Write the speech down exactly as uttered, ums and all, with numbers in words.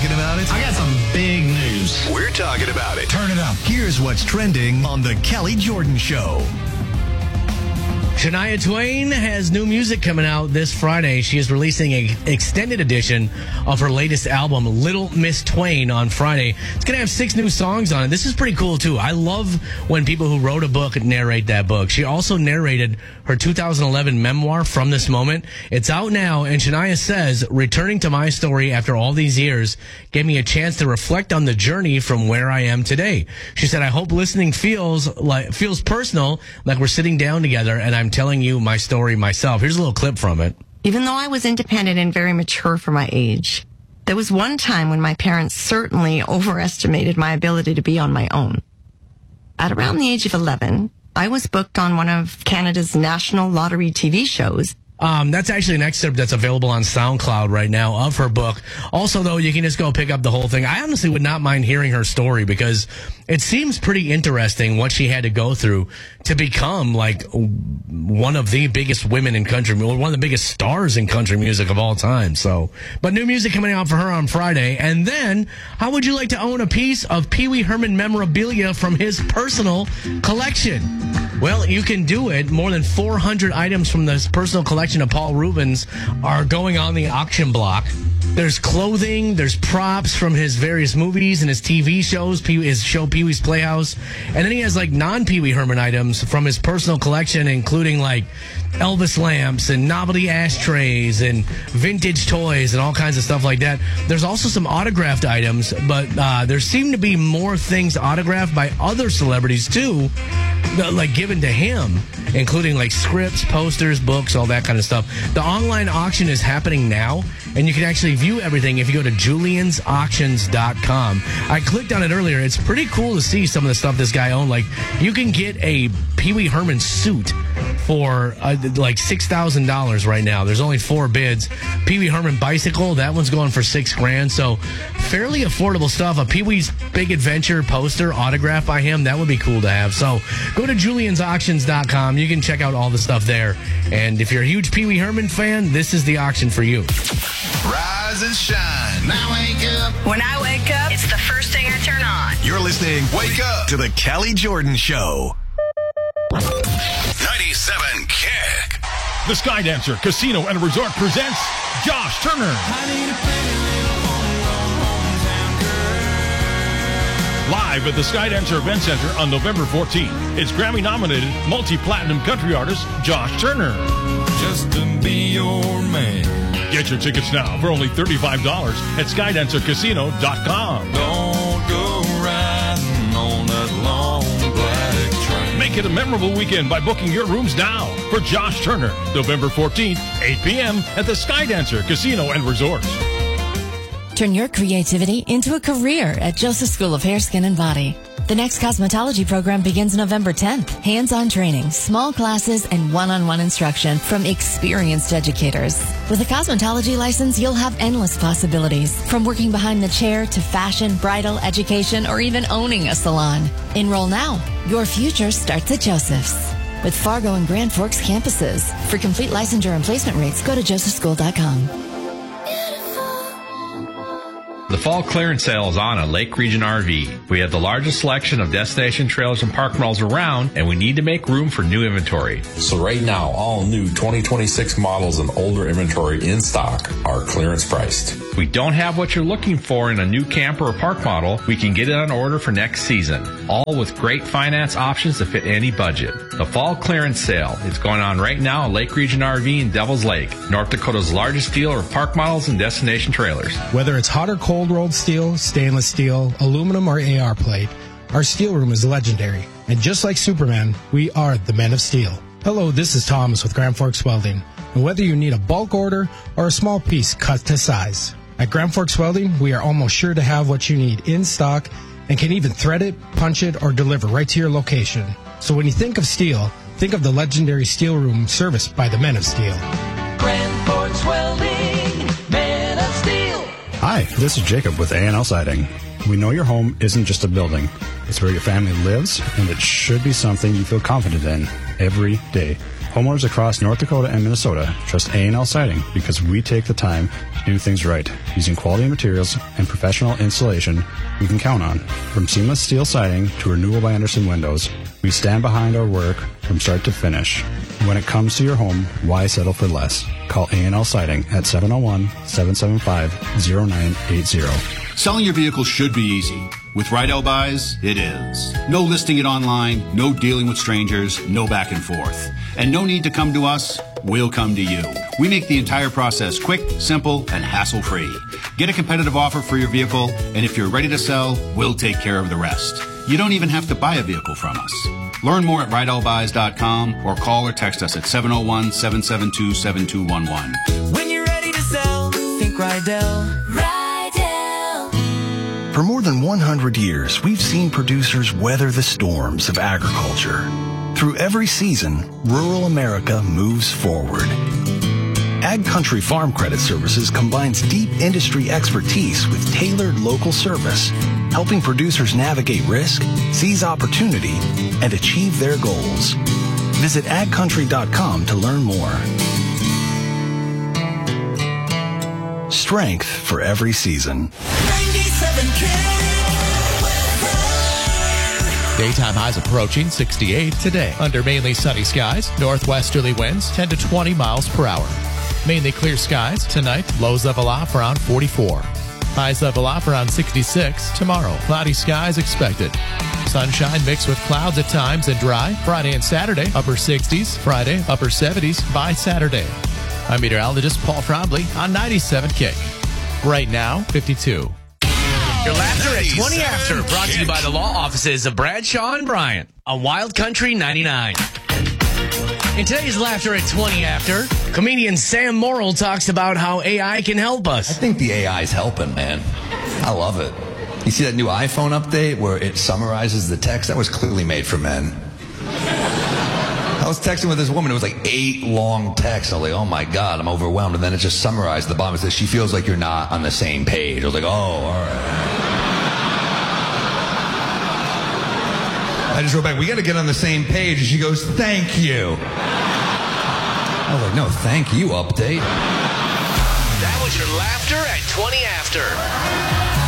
talking about it? I got some big news. We're talking about it. Turn it up. Here's what's trending on The Kelly Jordan Show. Shania Twain has new music coming out this Friday. She is releasing an extended edition of her latest album, Little Miss Twain, on Friday. It's going to have six new songs on it. This is pretty cool, too. I love when people who wrote a book narrate that book. She also narrated her two thousand eleven memoir, From This Moment. It's out now, and Shania says, returning to my story after all these years gave me a chance to reflect on the journey from where I am today. She said, I hope listening feels like feels personal, like we're sitting down together, and I'm telling you my story myself. Here's a little clip from it. Even though I was independent and very mature for my age, there was one time when my parents certainly overestimated my ability to be on my own. At around the age of eleven, I was booked on one of Canada's national lottery T V shows. Um, that's actually an excerpt that's available on SoundCloud right now of her book. Also, though, you can just go pick up the whole thing. I honestly would not mind hearing her story because it seems pretty interesting what she had to go through to become like one of the biggest women in country, one of the biggest stars in country music of all time. So, but new music coming out for her on Friday. And then, how would you like to own a piece of Pee Wee Herman memorabilia from his personal collection? Well, you can do it. More than four hundred items from this personal collection of Paul Rubens are going on the auction block. There's clothing, there's props from his various movies and his T V shows, his show Pee Wee's Playhouse. And then he has like non-Pee Wee Herman items from his personal collection, including like Elvis lamps and novelty ashtrays and vintage toys and all kinds of stuff like that. There's also some autographed items, but uh, there seem to be more things autographed by other celebrities too, like given to him, including like scripts, posters, books, all that kind of stuff. The online auction is happening now, and you can actually view everything if you go to julians auctions dot com. I clicked on it earlier. It's pretty cool to see some of the stuff this guy owned. Like, you can get a Pee Wee Herman suit for uh, like six thousand dollars right now. There's only four bids. Pee Wee Herman bicycle, that one's going for six grand. So fairly affordable stuff. A Pee Wee's Big Adventure poster autographed by him, that would be cool to have. So go to julians auctions dot com. You can check out all the stuff there. And if you're a huge Pee Wee Herman fan, this is the auction for you. Rise and shine. Now wake up. When I wake up, it's the first thing I turn on. You're listening, Wake Up, to The Kelly Jordan Show. ninety-seven Kick. The Skydancer Casino and Resort presents Josh Turner. Live at the Skydancer Event Center on November fourteenth. It's Grammy-nominated multi-platinum country artist Josh Turner. Just to be your man. Get your tickets now for only thirty-five dollars at skydancer casino dot com. Don't go riding on that long black train. Make it a memorable weekend by booking your rooms now for Josh Turner, November fourteenth, eight p.m. at the Skydancer Casino and Resort. Turn your creativity into a career at Joseph School of Hair, Skin, and Body. The next cosmetology program begins November tenth. Hands-on training, small classes, and one-on-one instruction from experienced educators. With a cosmetology license, you'll have endless possibilities, from working behind the chair to fashion, bridal, education, or even owning a salon. Enroll now. Your future starts at Joseph's. With Fargo and Grand Forks campuses. For complete licensure and placement rates, go to joseph school dot com. The fall clearance sale is on at Lake Region R V. We have the largest selection of destination trailers and park models around, and we need to make room for new inventory. So right now, all new twenty twenty-six models and older inventory in stock are clearance priced. If we don't have what you're looking for in a new camper or park model, we can get it on order for next season. All with great finance options to fit any budget. The fall clearance sale is going on right now at Lake Region R V in Devil's Lake, North Dakota's largest dealer of park models and destination trailers. Whether it's hot or cold rolled steel, stainless steel, aluminum, or A R plate, our steel room is legendary. And just like Superman, we are the Men of Steel. Hello, this is Thomas with Grand Forks Welding. And whether you need a bulk order or a small piece cut to size, at Grand Forks Welding, we are almost sure to have what you need in stock and can even thread it, punch it, or deliver right to your location. So when you think of steel, think of the legendary steel room serviced by the Men of Steel. Grand Forks Welding, Men of Steel. Hi, this is Jacob with A and L Siding. We know your home isn't just a building. It's where your family lives, and it should be something you feel confident in every day. Homeowners across North Dakota and Minnesota trust A and L Siding because we take the time to do things right, using quality materials and professional installation we can count on. From seamless steel siding to renewal by Andersen windows, we stand behind our work from start to finish. When it comes to your home, why settle for less? Call A and L Siding at seven oh one, seven seven five, oh nine eight zero. Selling your vehicle should be easy. With Rydell Buys, it is. No listing it online, no dealing with strangers, no back and forth. And no need to come to us, we'll come to you. We make the entire process quick, simple, and hassle-free. Get a competitive offer for your vehicle, and if you're ready to sell, we'll take care of the rest. You don't even have to buy a vehicle from us. Learn more at Rydell Buys dot com or call or text us at seven oh one, seven seven two, seven two one one. When you're ready to sell, think Rydell. Rydell. For more than one hundred years, we've seen producers weather the storms of agriculture. Through every season, rural America moves forward. Ag Country Farm Credit Services combines deep industry expertise with tailored local service, helping producers navigate risk, seize opportunity, and achieve their goals. Visit ag country dot com to learn more. Strength for every season. Daytime highs approaching sixty-eight today. Under mainly sunny skies, northwesterly winds ten to twenty miles per hour. Mainly clear skies tonight, lows level off around forty-four. Highs level off around sixty-six tomorrow. Cloudy skies expected. Sunshine mixed with clouds at times and dry. Friday and Saturday, upper sixties. Friday, upper seventies by Saturday. I'm meteorologist Paul Trombley on ninety-seven Kick. Right now, fifty-two. Your laughter at twenty after, brought to you by the law offices of Bradshaw and Bryant on Wild Country ninety-nine. In today's laughter at twenty after, comedian Sam Morrill talks about how A I can help us. I think the A I is helping, man. I love it. You see that new iPhone update where it summarizes the text? That was clearly made for men. I was texting with this woman. It was like eight long texts. I was like, oh my God, I'm overwhelmed. And then it just summarized at the bottom. It says, she feels like you're not on the same page. I was like, oh, all right. I just wrote back, we got to get on the same page. And she goes, thank you. I was like, no, thank you, update. That was your laughter at twenty after.